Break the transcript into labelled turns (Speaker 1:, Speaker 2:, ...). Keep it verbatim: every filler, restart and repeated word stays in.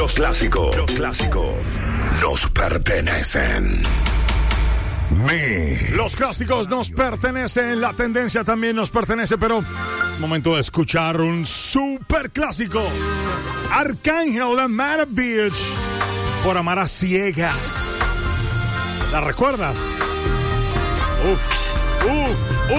Speaker 1: Los clásicos, los clásicos nos pertenecen. Mi.
Speaker 2: Los clásicos nos pertenecen, la tendencia también nos pertenece, pero momento de escuchar un super clásico. Arcángel de Mad Beach, Por amar a ciegas. ¿La recuerdas? Uf, uf,